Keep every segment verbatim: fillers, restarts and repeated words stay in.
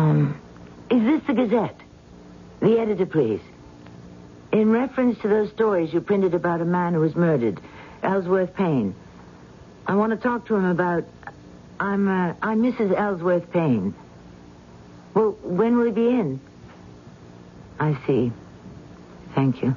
Um, is this the Gazette? The editor, please. In reference to those stories you printed about a man who was murdered, Ellsworth Payne. I want to talk to him about... I'm, uh, I'm Missus Ellsworth Payne. Well, when will he be in? I see. Thank you.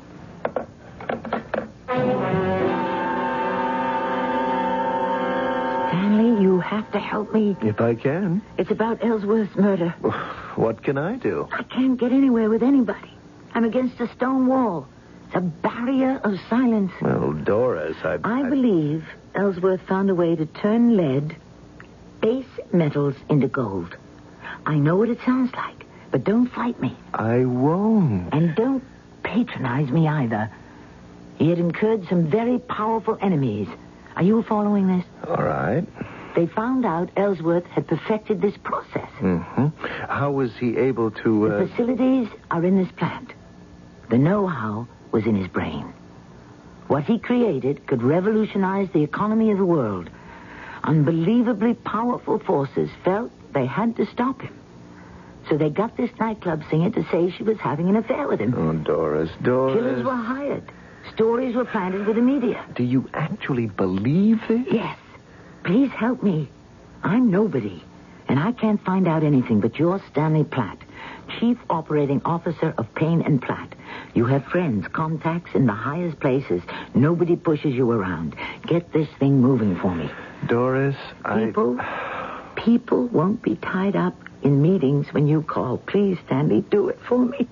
Stanley, you have to help me. If I can. It's about Ellsworth's murder. What can I do? I can't get anywhere with anybody. I'm against a stone wall. It's a barrier of silence. Well, Doris, I... I, I believe Ellsworth found a way to turn lead, base metals into gold. I know what it sounds like, but don't fight me. I won't. And don't patronize me either. He had incurred some very powerful enemies. Are you following this? All right. They found out Ellsworth had perfected this process. Mm-hmm. How was he able to... Uh... The facilities are in this plant. The know-how was in his brain. What he created could revolutionize the economy of the world. Unbelievably powerful forces felt they had to stop him. So they got this nightclub singer to say she was having an affair with him. Oh, Doris, Doris. Killers were hired. Stories were planted with the media. Do you actually believe this? Yes. Please help me. I'm nobody, and I can't find out anything but you're Stanley Platt, Chief Operating Officer of Payne and Platt. You have friends, contacts in the highest places. Nobody pushes you around. Get this thing moving for me. Doris, People, I... people won't be tied up in meetings when you call. Please, Stanley, do it for me.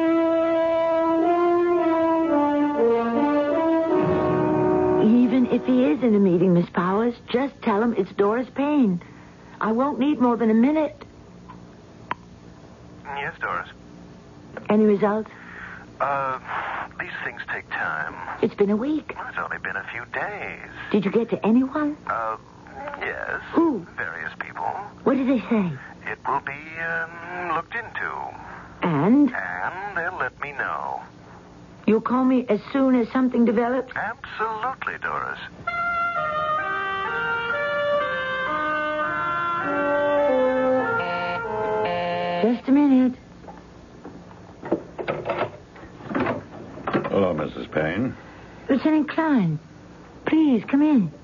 Even if he is in a meeting, Miss Powers, just tell him it's Doris Payne. I won't need more than a minute. Yes, Doris. Any results? Uh, these things take time. It's been a week. Well, it's only been a few days. Did you get to anyone? Uh, yes. Who? Various people. What did they say? It will be, um, looked into. And? And they'll let me know. You'll call me as soon as something develops? Absolutely, Doris. Just a minute. Hello, Missus Payne. Lieutenant Klein, please, come in.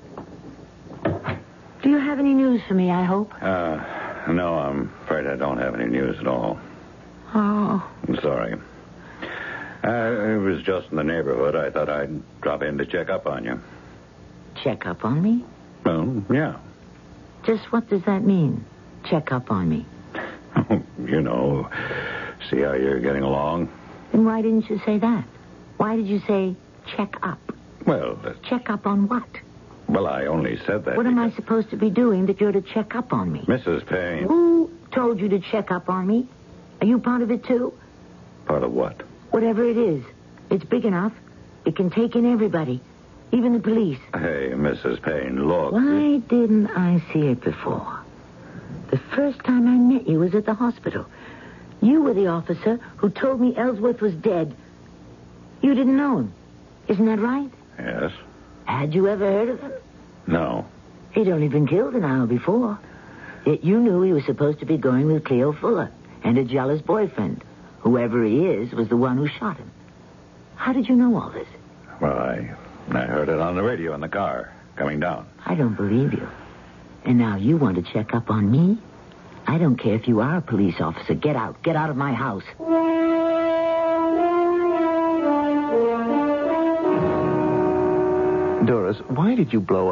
Do you have any news for me, I hope? Uh, no, I'm afraid I don't have any news at all. Oh. I'm sorry. Uh, it was just in the neighborhood. I thought I'd drop in to check up on you. Check up on me? Well, yeah. Just what does that mean, check up on me? You know, see how you're getting along. Then why didn't you say that? Why did you say check up? Well, uh, Check up on what? well, I only said that What am I because- supposed to be doing that you're to check up on me? Missus Payne. Who told you to check up on me? Are you part of it, too? Part of what? Whatever it is. It's big enough. It can take in everybody. Even the police. Hey, Missus Payne, look. Why didn't I see it before? The first time I met you was at the hospital. You were the officer who told me Ellsworth was dead. You didn't know him. Isn't that right? Yes? Had you ever heard of him? No. He'd only been killed an hour before. Yet you knew he was supposed to be going with Cleo Fuller and a jealous boyfriend. Whoever he is was the one who shot him. How did you know all this? Well, I, I heard it on the radio in the car, coming down. I don't believe you. And now you want to check up on me? I don't care if you are a police officer. Get out. Get out of my house. Doris, why did you blow